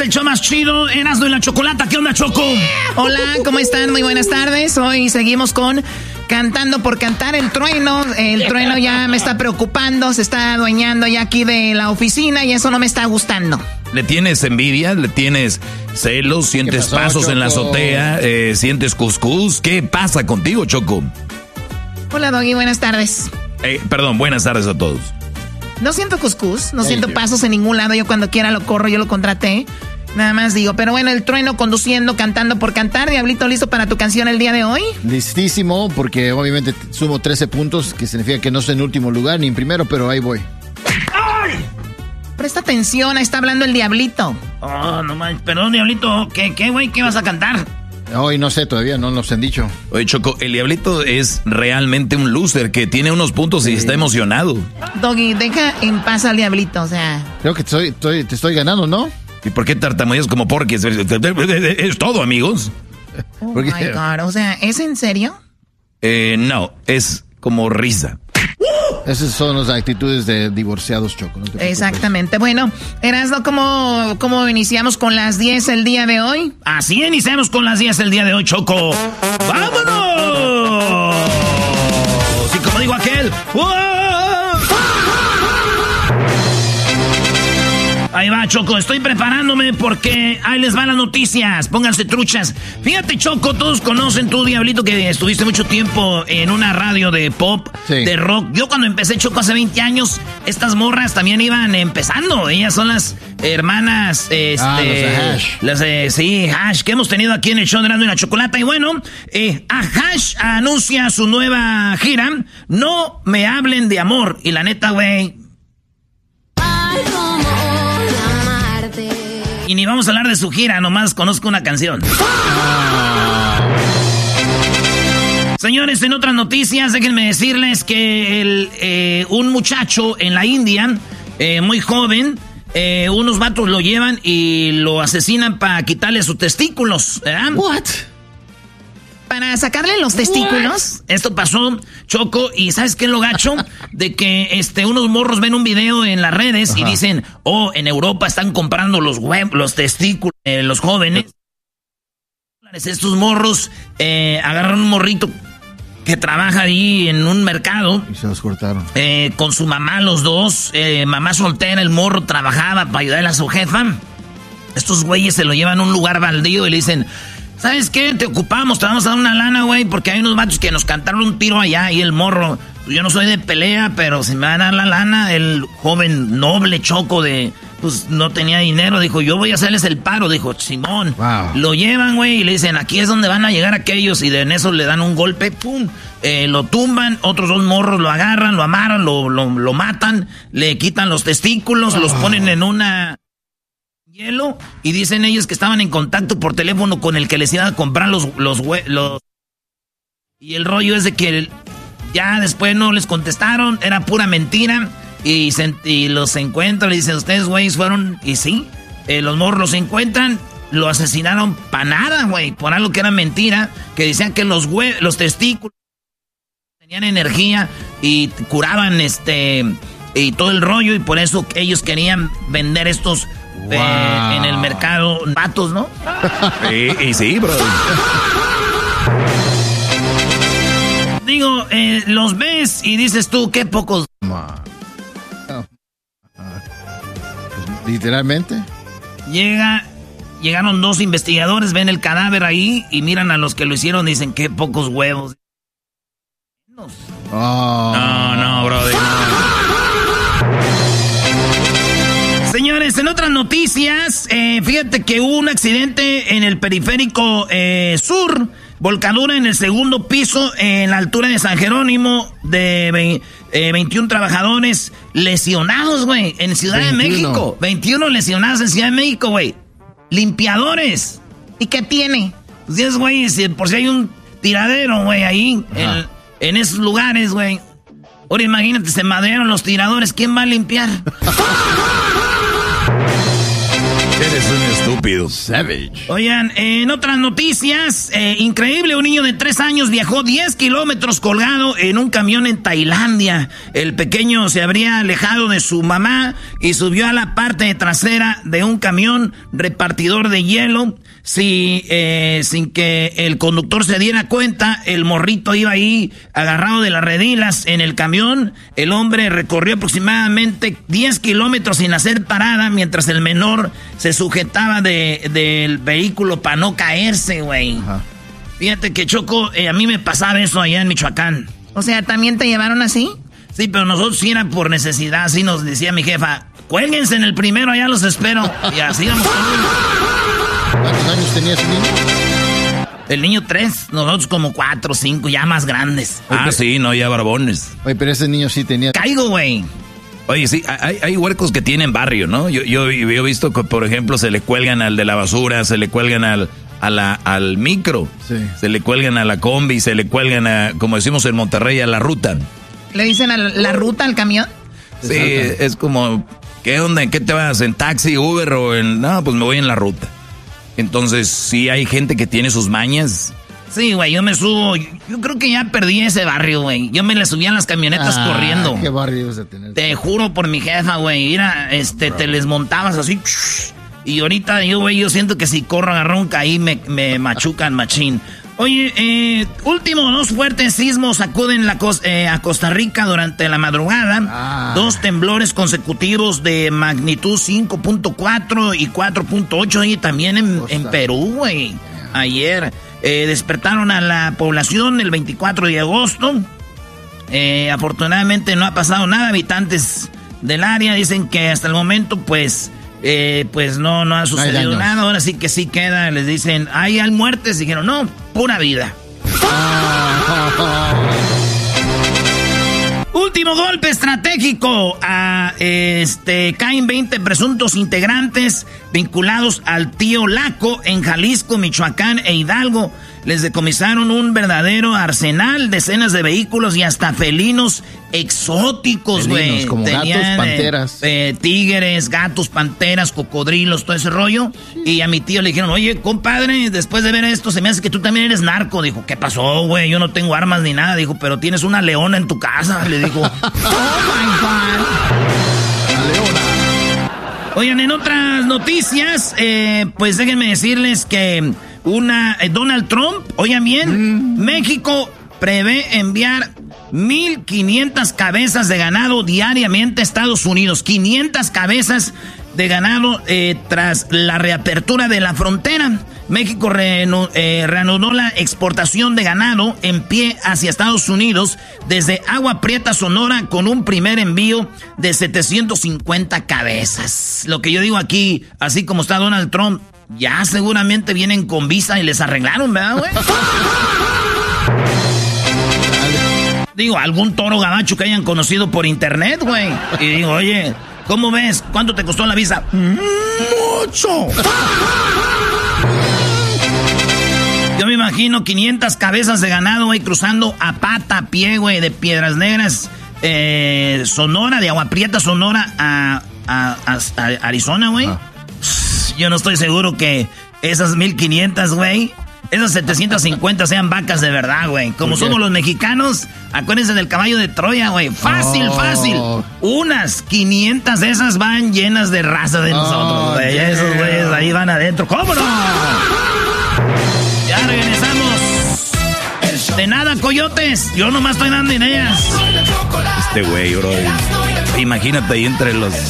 el show más chido, Erasmo y la Chocolata. ¿Qué onda, Choco? Hola, ¿cómo están? Muy buenas tardes. Hoy seguimos con Cantando por Cantar. El trueno ya me está preocupando, se está adueñando ya aquí de la oficina y eso no me está gustando. ¿Le tienes envidia? ¿Le tienes celos? ¿Sientes pasos en la azotea? ¿Sientes cuscús? ¿Qué pasa contigo, Choco? Hola, Doggy, buenas tardes. Perdón, buenas tardes a todos. No siento cuscús, no siento pasos en ningún lado. Yo cuando quiera lo corro, yo lo contraté. Nada más digo, pero bueno, el trueno conduciendo, Cantando por Cantar. Diablito, ¿listo para tu canción el día de hoy? Listísimo, porque obviamente sumo 13 puntos, que significa que no estoy en último lugar ni en primero, pero ahí voy. ¡Ay! Presta atención, ahí está hablando el Diablito. Oh, no manches, perdón, Diablito. ¿Qué, güey? ¿Qué vas a cantar? Hoy no sé todavía, no nos han dicho. Oye, Choco, el Diablito es realmente un loser que tiene unos puntos y está emocionado. Doggy, deja en paz al Diablito, o sea. Creo que te estoy ganando, ¿no? ¿Y por qué tartamudeas como porque es todo, amigos? Oh my God, o sea, ¿es en serio? No, es como risa. Esas son las actitudes de divorciados, Choco. No te Exactamente. Bueno, Erasmo, ¿cómo iniciamos con las 10 el día de hoy? Así iniciamos con las 10 el día de hoy, Choco. ¡Vámonos! Y como digo aquel... ¡Wow! Ahí va, Choco, estoy preparándome porque ahí les van las noticias. Pónganse truchas. Fíjate, Choco, todos conocen tú, Diablito, que estuviste mucho tiempo en una radio de pop, de rock. Yo cuando empecé, Choco, hace 20 años, estas morras también iban empezando. Ellas son las hermanas, los de Hash. Hash, que hemos tenido aquí en el show de Erasmo y la Chocolata. Y bueno, Hash anuncia su nueva gira. No me hablen de amor. Y la neta, güey... Y ni vamos a hablar de su gira, nomás conozco una canción. Señores, en otras noticias, déjenme decirles que un muchacho en la India, muy joven, unos vatos lo llevan y lo asesinan para quitarle sus testículos. What? ¿Para sacarle los testículos? What? Esto pasó, Choco, y ¿sabes qué es lo gacho? De que unos morros ven un video en las redes y dicen, en Europa están comprando los testículos, los jóvenes. Estos morros agarran un morrito que trabaja ahí en un mercado. Y se los cortaron. Con su mamá, los dos. Mamá soltera, el morro trabajaba para ayudarle a su jefa. Estos güeyes se lo llevan a un lugar baldío y le dicen... ¿Sabes qué? Te ocupamos, te vamos a dar una lana, güey, porque hay unos vatos que nos cantaron un tiro allá y el morro, pues yo no soy de pelea, pero si me van a dar la lana, el joven noble Choco pues no tenía dinero, dijo, yo voy a hacerles el paro, dijo, Simón. Wow. Lo llevan, güey, y le dicen, aquí es donde van a llegar aquellos, y en eso le dan un golpe, pum, lo tumban, otros dos morros lo agarran, lo amarran, lo matan, le quitan los testículos, los ponen en una... hielo, y dicen ellos que estaban en contacto por teléfono con el que les iba a comprar los y el rollo es de que ya después no les contestaron, era pura mentira, y los encuentran y dicen, ustedes güeyes fueron, y sí, los morros los encuentran, lo asesinaron para nada, güey, por algo que era mentira, que decían que los testículos tenían energía y curaban y todo el rollo, y por eso ellos querían vender estos en el mercado, vatos, ¿no? Sí, bro. Digo, los ves y dices tú, qué pocos. Pues, literalmente. Llegaron dos investigadores, ven el cadáver ahí y miran a los que lo hicieron y dicen, qué pocos huevos. No, brother. Señores, en otras noticias, fíjate que hubo un accidente en el periférico sur, volcadura en el segundo piso, en la altura de San Jerónimo, de 21 trabajadores lesionados, güey, en Ciudad 21. De México. 21 lesionados en Ciudad de México, güey. Limpiadores. ¿Y qué tiene? Pues es, güey, por si hay un tiradero, güey, ahí, en esos lugares, güey. Ahora imagínate, se madrearon los tiradores, ¿quién va a limpiar? Eres un estúpido. Savage. Oigan, en otras noticias, increíble, un niño de 3 años viajó 10 kilómetros colgado en un camión en Tailandia. El pequeño se habría alejado de su mamá y subió a la parte trasera de un camión repartidor de hielo. Sin que el conductor se diera cuenta, el morrito iba ahí agarrado de las redilas en el camión. El hombre recorrió aproximadamente 10 kilómetros sin hacer parada, mientras el menor se sujetaba del vehículo para no caerse, güey. Fíjate que, Choco, a mí me pasaba eso allá en Michoacán. O sea, ¿también te llevaron así? Sí, pero nosotros sí era por necesidad. Así nos decía mi jefa, cuélguense en el primero, allá los espero. Y así vamos. ¿Cuántos años tenía ese niño? El niño 3, nosotros como 4 o 5, ya más grandes. Sí, no, ya barbones. Oye, pero ese niño sí tenía... Caigo, güey. Oye, sí, hay huercos que tienen barrio, ¿no? Yo he visto que, por ejemplo, se le cuelgan al de la basura, se le cuelgan al micro, sí. Se le cuelgan a la combi, se le cuelgan a, como decimos en Monterrey, a la ruta. ¿Le dicen a la ruta al camión? Sí, es como, ¿qué onda? ¿En qué te vas? ¿En taxi, Uber o en...? No, pues me voy en la ruta. Entonces, sí hay gente que tiene sus mañas. Sí, güey, yo me subo. Yo creo que ya perdí ese barrio, güey. Yo me le subía a las camionetas corriendo. ¿Qué barrio ibas a tener? Te juro por mi jefa, güey. Mira, te les montabas así. Y ahorita yo siento que si corro a ronca ahí me machucan machín. Oye, último, 2 fuertes sismos sacuden a Costa Rica durante la madrugada. 2 temblores consecutivos de magnitud 5.4 y 4.8 y también en Perú, güey. Ayer despertaron a la población el 24 de agosto. Afortunadamente no ha pasado nada. Habitantes del área dicen que hasta el momento, pues no ha sucedido nada. Ahora sí que sí queda. Les dicen, hay muertes. Dijeron, no, pura vida. Último golpe estratégico. Caen 20 presuntos integrantes vinculados al tío Laco en Jalisco, Michoacán e Hidalgo. Les decomisaron un verdadero arsenal, decenas de vehículos y hasta felinos exóticos, güey. Como tenían, gatos, panteras. Tigres, gatos, panteras, cocodrilos, todo ese rollo. Y a mi tío le dijeron, oye, compadre, después de ver esto, se me hace que tú también eres narco. Dijo, ¿qué pasó, güey? Yo no tengo armas ni nada. Dijo, pero tienes una leona en tu casa. Le dijo, oh my God. La leona. Oigan, en otras noticias, pues déjenme decirles que Donald Trump, oigan bien, México prevé enviar 1,500 cabezas de ganado diariamente a Estados Unidos. 500 cabezas de ganado tras la reapertura de la frontera. México reanudó la exportación de ganado en pie hacia Estados Unidos desde Agua Prieta, Sonora, con un primer envío de 750 cabezas. Lo que yo digo aquí, así como está Donald Trump, ya seguramente vienen con visa y les arreglaron, ¿verdad, güey? Digo, algún toro gabacho que hayan conocido por internet, güey. Y digo, oye, ¿cómo ves? ¿Cuánto te costó la visa? ¡Mucho! Yo me imagino 500 cabezas de ganado, güey, cruzando a pata, a pie, güey, de Piedras Negras, Sonora, de Agua Prieta, Sonora, a Arizona, güey. Yo no estoy seguro que esas 1,500, güey, esas 750 sean vacas de verdad, güey. Como somos los mexicanos, acuérdense del caballo de Troya, güey. Fácil. Unas 500 de esas van llenas de raza de nosotros, güey. Esos güeyes ahí van adentro. ¿Cómo no? Ya regresamos. De nada, coyotes. Yo nomás estoy dando ideas. Este güey, bro. Imagínate ahí entre los